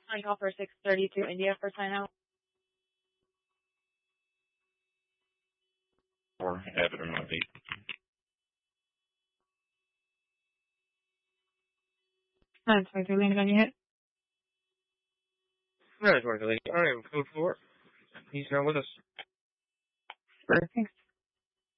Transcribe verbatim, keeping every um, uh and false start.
I call for six thirty-two India for sign out. Or have it or not be. nine twenty-three landing on your hit. nine twenty-three. I am code four. He's not with us. Sure, thanks.